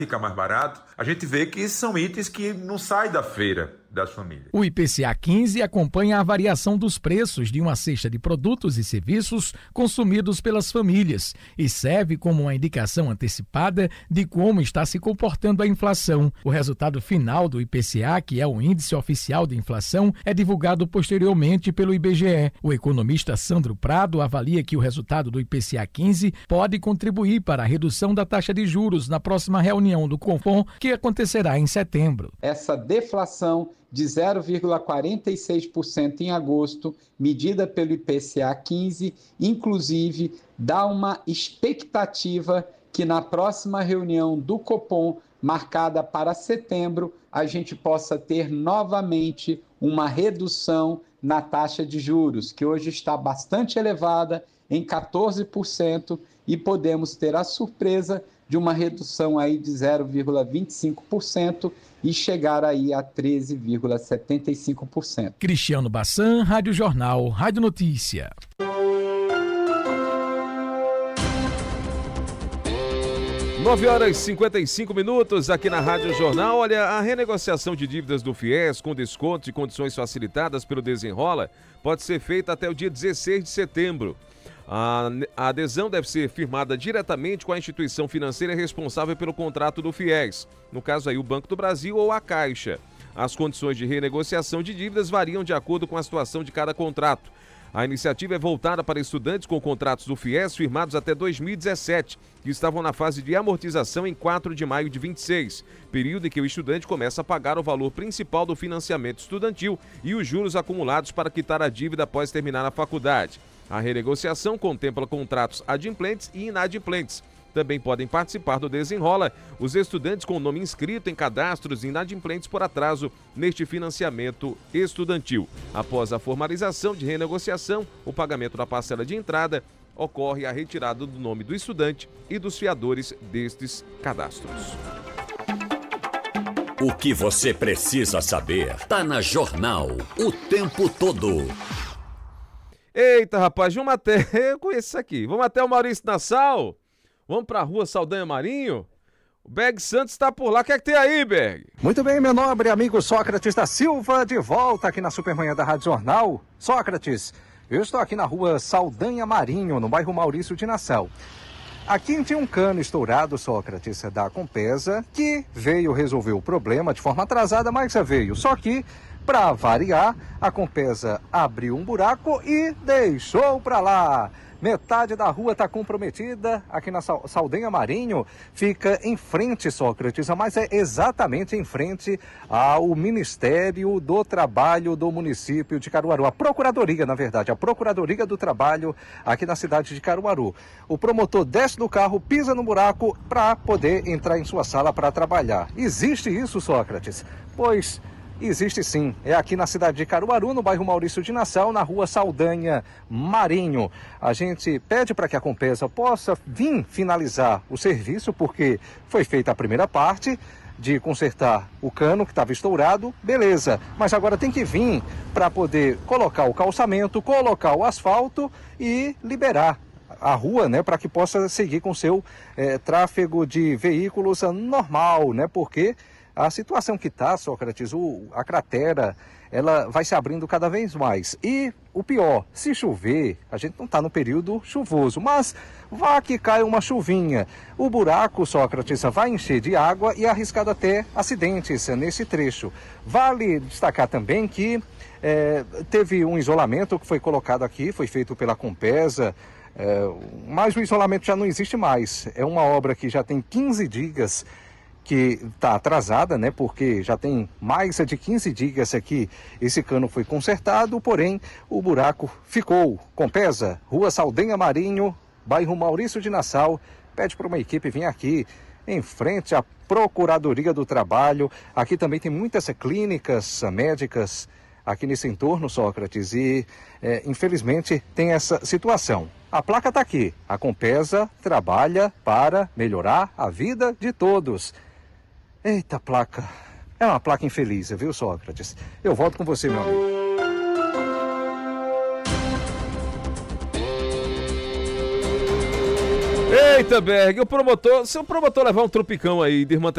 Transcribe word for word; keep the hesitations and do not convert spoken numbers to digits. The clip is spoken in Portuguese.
fica mais barato, a gente vê que são itens que não saem da feira das famílias. O I P C A quinze acompanha a variação dos preços de uma cesta de produtos e serviços consumidos pelas famílias e serve como uma indicação antecipada de como está se comportando a inflação. O resultado final do I P C A, que é o Índice Oficial de Inflação, é divulgado posteriormente pelo I B G E. O economista Sandro Prado avalia que o resultado do I P C A quinze pode contribuir para a redução da taxa de juros na próxima reunião do Copom, que acontecerá em setembro. Essa deflação de zero vírgula quarenta e seis por cento em agosto, medida pelo I P C A quinze, inclusive dá uma expectativa que na próxima reunião do Copom, marcada para setembro, a gente possa ter novamente uma redução na taxa de juros, que hoje está bastante elevada, em quatorze por cento, e podemos ter a surpresa de uma redução aí de zero vírgula vinte e cinco por cento e chegar aí a treze vírgula setenta e cinco por cento. Cristiano Bassan, Rádio Jornal, Rádio Notícia. nove horas e cinquenta e cinco minutos aqui na Rádio Jornal. Olha, a renegociação de dívidas do FIES com desconto e condições facilitadas pelo Desenrola pode ser feita até o dia dezesseis de setembro. A adesão deve ser firmada diretamente com a instituição financeira responsável pelo contrato do FIES, no caso aí o Banco do Brasil ou a Caixa. As condições de renegociação de dívidas variam de acordo com a situação de cada contrato. A iniciativa é voltada para estudantes com contratos do FIES firmados até dois mil e dezessete, que estavam na fase de amortização em quatro de maio de vinte e seis, período em que o estudante começa a pagar o valor principal do financiamento estudantil e os juros acumulados para quitar a dívida após terminar a faculdade. A renegociação contempla contratos adimplentes e inadimplentes. Também podem participar do Desenrola os estudantes com nome inscrito em cadastros inadimplentes por atraso neste financiamento estudantil. Após a formalização de renegociação, o pagamento da parcela de entrada ocorre a retirada do nome do estudante e dos fiadores destes cadastros. O que você precisa saber está na Jornal o tempo todo. Eita, rapaz, vamos até... Eu conheço isso aqui. Vamos até o Maurício Nassau. Vamos pra rua Saldanha Marinho. O Berg Santos está por lá. O que é que tem aí, Berg? Muito bem, meu nobre amigo Sócrates da Silva, de volta aqui na Supermanhã da Rádio Jornal. Sócrates, eu estou aqui na rua Saldanha Marinho, no bairro Maurício de Nassau. Aqui tinha um cano estourado, Sócrates, da Compesa, que veio resolver o problema de forma atrasada, mas veio. Só que, para variar, a Compesa abriu um buraco e deixou para lá. Metade da rua está comprometida. Aqui na Saldanha Marinho fica em frente, Sócrates, mas é exatamente em frente ao Ministério do Trabalho do município de Caruaru. A Procuradoria, na verdade, a Procuradoria do Trabalho aqui na cidade de Caruaru. O promotor desce do carro, pisa no buraco para poder entrar em sua sala para trabalhar. Existe isso, Sócrates? Pois... existe sim, é aqui na cidade de Caruaru, no bairro Maurício de Nassau, na rua Saldanha Marinho. A gente pede para que a Compesa possa vir finalizar o serviço, porque foi feita a primeira parte de consertar o cano que estava estourado, beleza. Mas agora tem que vir para poder colocar o calçamento, colocar o asfalto e liberar a rua, né, para que possa seguir com o seu é, tráfego de veículos normal, né, porque... a situação que está, Sócrates, o, a cratera, ela vai se abrindo cada vez mais. E o pior, se chover, a gente não está no período chuvoso, mas vá que cai uma chuvinha. O buraco, Sócrates, vai encher de água e é arriscado até acidentes nesse trecho. Vale destacar também que é, teve um isolamento que foi colocado aqui, foi feito pela Compesa, é, mas o isolamento já não existe mais. É uma obra que já tem quinze dias que está atrasada, né? Porque já tem mais de quinze dias aqui esse cano foi consertado, porém o buraco ficou. Compesa, rua Saldanha Marinho, bairro Maurício de Nassau, pede para uma equipe vir aqui em frente à Procuradoria do Trabalho. Aqui também tem muitas clínicas médicas aqui nesse entorno, Sócrates, e é, infelizmente tem essa situação. A placa está aqui, a Compesa trabalha para melhorar a vida de todos. Eita, placa. É uma placa infeliz, viu, Sócrates? Eu volto com você, meu amigo. Eita, Berg, o promotor... Se o promotor levar um tropicão aí de irmã